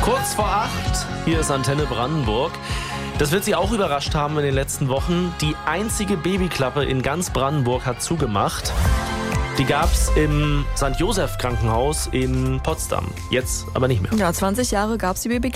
Kurz vor 8, hier ist Antenne Brandenburg. Das wird Sie auch überrascht haben in den letzten Wochen. Die einzige Babyklappe in ganz Brandenburg hat zugemacht. Die gab's im St. Joseph Krankenhaus in Potsdam. Jetzt aber nicht mehr. Ja, 20 Jahre gab's die Babyklappe